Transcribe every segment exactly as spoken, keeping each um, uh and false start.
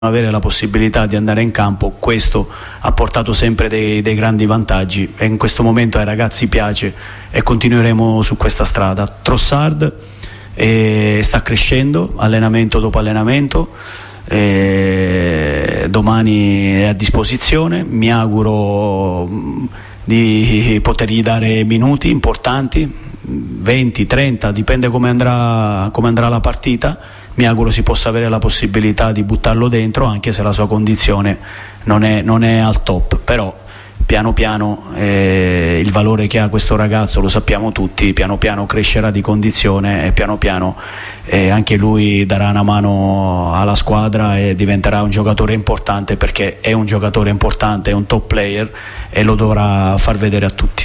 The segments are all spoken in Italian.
avere la possibilità di andare in campo, questo ha portato sempre dei, dei grandi vantaggi e in questo momento ai ragazzi piace e continueremo su questa strada. Trossard eh, sta crescendo allenamento dopo allenamento, eh, domani è a disposizione, mi auguro mh, di potergli dare minuti importanti, venti trenta, dipende come andrà, come andrà la partita. Mi auguro si possa avere la possibilità di buttarlo dentro, anche se la sua condizione non è, non è al top, però piano piano eh, il valore che ha questo ragazzo lo sappiamo tutti, piano piano crescerà di condizione e piano piano eh, anche lui darà una mano alla squadra e diventerà un giocatore importante, perché è un giocatore importante, è un top player e lo dovrà far vedere a tutti.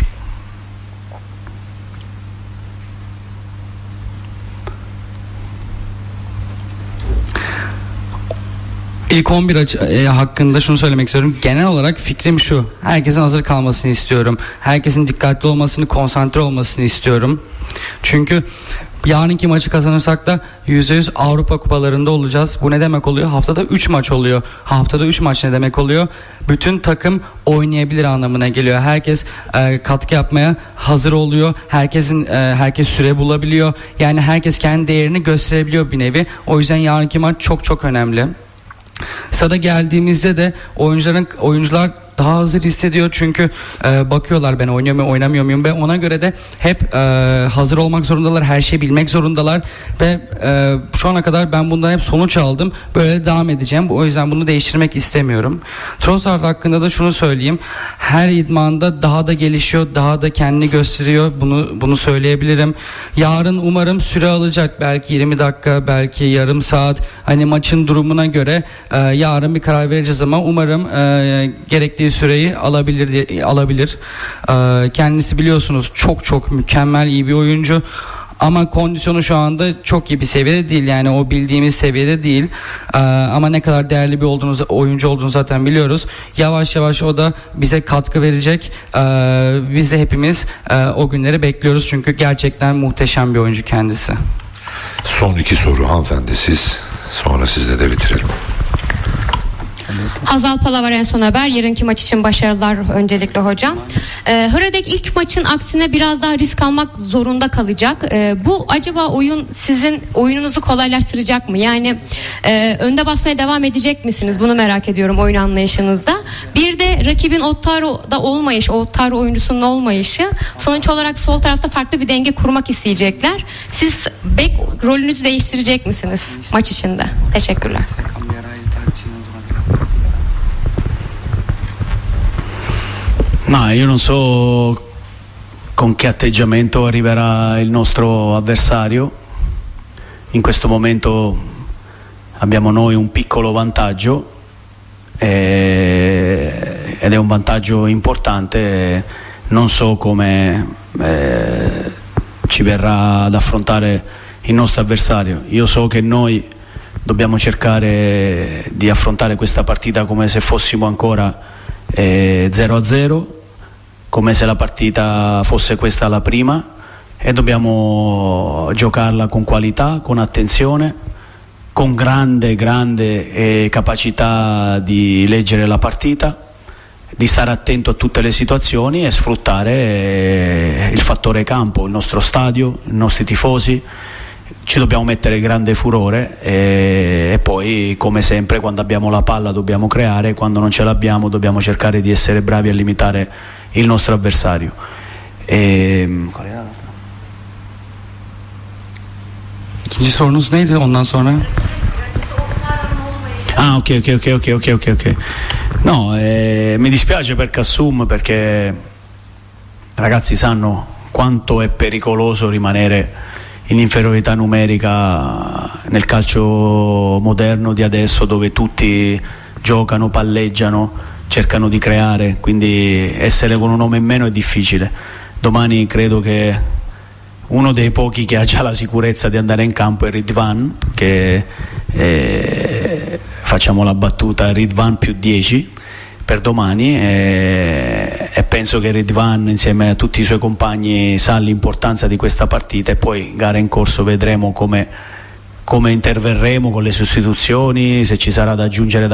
İlk on bir e, hakkında şunu söylemek istiyorum. Genel olarak fikrim şu: herkesin hazır kalmasını istiyorum. Herkesin dikkatli olmasını, konsantre olmasını istiyorum. Çünkü yarınki maçı kazanırsak da yüzde yüz Avrupa kupalarında olacağız. Bu ne demek oluyor? Haftada üç maç oluyor. Haftada üç maç ne demek oluyor? Bütün takım oynayabilir anlamına geliyor. Herkes e, katkı yapmaya hazır oluyor. Herkesin e, herkes süre bulabiliyor. Yani herkes kendi değerini gösterebiliyor bir nevi. O yüzden yarınki maç çok çok önemli. Stada geldiğimizde de oyuncuların oyuncular daha hazır hissediyor, çünkü e, bakıyorlar ben oynuyor muyum oynamıyor muyum ve ona göre de hep e, hazır olmak zorundalar, her şeyi bilmek zorundalar ve e, şu ana kadar ben bundan hep sonuç aldım, böyle devam edeceğim, o yüzden bunu değiştirmek istemiyorum. Trossard hakkında da şunu söyleyeyim: her idmanda daha da gelişiyor, daha da kendini gösteriyor, bunu bunu söyleyebilirim. Yarın umarım süre alacak, belki yirmi dakika, belki yarım saat, hani maçın durumuna göre e, yarın bir karar vereceğiz ama umarım e, gerektiği süreyi alabilir diye, alabilir. Ee, kendisi biliyorsunuz çok çok mükemmel iyi bir oyuncu. Ama kondisyonu şu anda çok iyi bir seviyede değil, yani o bildiğimiz seviyede değil. Ee, ama ne kadar değerli bir olduğunu, oyuncu olduğunu zaten biliyoruz. Yavaş yavaş o da bize katkı verecek. Ee, biz de hepimiz e, o günleri bekliyoruz, çünkü gerçekten muhteşem bir oyuncu kendisi. Son iki soru hanımefendi, siz, sonra sizle de bitirelim. Hazal Palavar, En Son Haber. Yarınki maç için başarılar öncelikle hocam. Ee, Hradek ilk maçın aksine biraz daha risk almak zorunda kalacak. Ee, bu acaba oyun sizin oyununuzu kolaylaştıracak mı? Yani e, önde basmaya devam edecek misiniz? Bunu merak ediyorum oyun anlayışınızda. Bir de rakibin Ottaro'da olmayışı, Ottaro oyuncusunun olmayışı. Sonuç olarak sol tarafta farklı bir denge kurmak isteyecekler. Siz bek rolünüzü değiştirecek misiniz maç içinde? Teşekkürler. No, io non so con che atteggiamento arriverà il nostro avversario. In questo momento abbiamo noi un piccolo vantaggio eh, ed è un vantaggio importante. Non so come eh, ci verrà ad affrontare il nostro avversario. Io so che noi dobbiamo cercare di affrontare questa partita come se fossimo ancora eh, zero a zero, come se la partita fosse questa la prima, e dobbiamo giocarla con qualità, con attenzione, con grande grande eh, capacità di leggere la partita, di stare attento a tutte le situazioni e sfruttare eh, il fattore campo, il nostro stadio, i nostri tifosi. Ci dobbiamo mettere grande furore e, e poi, come sempre, quando abbiamo la palla dobbiamo creare, quando non ce l'abbiamo dobbiamo cercare di essere bravi a limitare il nostro avversario. E... İkinci sorunuz neydi ondan sonra? Ah, ok, ok, ok, ok, ok, ok, ok. No, eh, mi dispiace per Kassum, perché ragazzi sanno quanto è pericoloso rimanere in inferiorità numerica nel calcio moderno di adesso, dove tutti giocano, palleggiano, cercano di creare, quindi essere con un uomo in meno è difficile. Domani credo che uno dei pochi che ha già la sicurezza di andare in campo è Ridvan, che eh, facciamo la battuta Ridvan più dieci per domani, e, e penso che Ridvan insieme a tutti i suoi compagni sa l'importanza di questa partita, e poi gara in corso vedremo come come interverremo con le sostituzioni, se ci sarà da aggiungere da